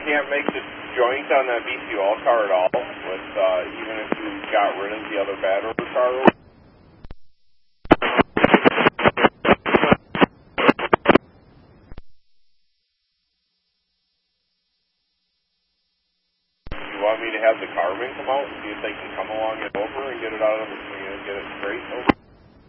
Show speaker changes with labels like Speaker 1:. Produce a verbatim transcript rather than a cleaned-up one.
Speaker 1: can't make the joint on that B C U L car at all, with uh, even if you got rid of the other bad order car. You want me to have the carman come out and see if they can come along and over and get it out of the, and get it straight over?